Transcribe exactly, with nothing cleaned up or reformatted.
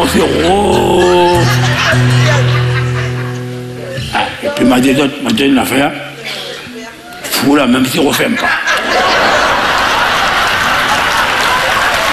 commencé. Oh. Ah, et puis m'a dit, m'a dit une affaire. Fou là, même si on ne refait pas.